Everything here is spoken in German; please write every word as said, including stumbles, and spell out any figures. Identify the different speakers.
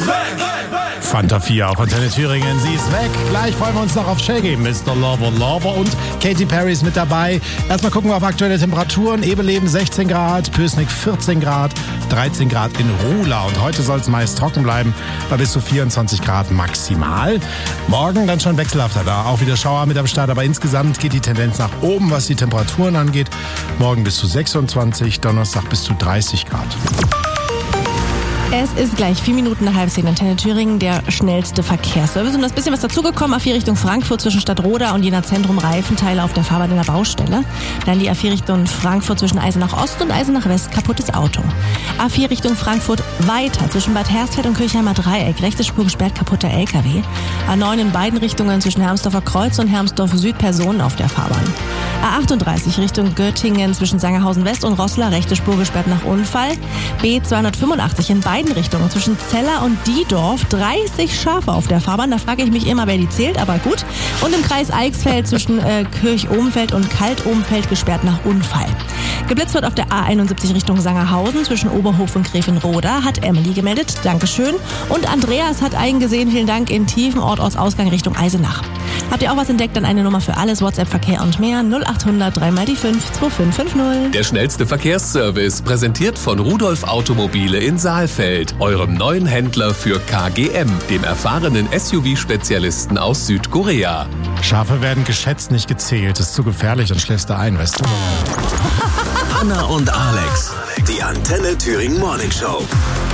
Speaker 1: Fanta vier auf Antenne Thüringen, sie ist weg. Gleich freuen wir uns noch auf Shaggy, Mister Lover Lover und Katy Perry ist mit dabei. Erstmal gucken wir auf aktuelle Temperaturen. Eberleben sechzehn Grad, Pößnig vierzehn Grad, dreizehn Grad in Ruhla. Und heute soll es meist trocken bleiben, bei bis zu vierundzwanzig Grad maximal. Morgen dann schon wechselhafter da, auch wieder Schauer mit am Start. Aber insgesamt geht die Tendenz nach oben, was die Temperaturen angeht. Morgen bis zu sechsundzwanzig, Donnerstag bis zu dreißig Grad.
Speaker 2: Es ist gleich vier Minuten nach halb zehn. Antenne Thüringen, der schnellste Verkehrsservice. Und das bisschen was dazugekommen. A vier Richtung Frankfurt zwischen Stadtroda und Jena Zentrum Reifenteile auf der Fahrbahn in der Baustelle. Dann die A vier Richtung Frankfurt zwischen Eisenach Ost und Eisenach West, kaputtes Auto. A vier Richtung Frankfurt weiter zwischen Bad Hersfeld und Kirchheimer Dreieck, rechte Spur gesperrt, kaputter L K W. A neun in beiden Richtungen zwischen Hermsdorfer Kreuz und Hermsdorf Süd, Personen auf der Fahrbahn. A achtunddreißig Richtung Göttingen zwischen Sangerhausen West und Roßla, rechte Spur gesperrt nach Unfall. B zweihundertfünfundachtzig in beiden Richtungen zwischen Zeller und Diedorf, dreißig Schafe auf der Fahrbahn. Da frage ich mich immer, wer die zählt, aber gut. Und im Kreis Eichsfeld zwischen äh, Kirch-Ohmfeld und Kalt-Ohmfeld gesperrt nach Unfall. Geblitzt wird auf der A einundsiebzig Richtung Sangerhausen zwischen Oberhof und Gräfenroda, hat Emily gemeldet. Dankeschön. Und Andreas hat eingesehen, vielen Dank, in Tiefenort Ortsausgang Richtung Eisenach. Habt ihr auch was entdeckt? Dann eine Nummer für alles, WhatsApp, Verkehr und mehr. null achthundert drei mal die fünf zwei fünf fünf null.
Speaker 3: Der schnellste Verkehrsservice, präsentiert von Rudolf Automobile in Saalfeld, eurem neuen Händler für K G M, dem erfahrenen S U V-Spezialisten aus Südkorea.
Speaker 1: Schafe werden geschätzt, nicht gezählt. Das ist zu gefährlich, dann schläfst du ein, weißt du?
Speaker 4: Hanna und Alex, die Antenne Thüringen Morning Show.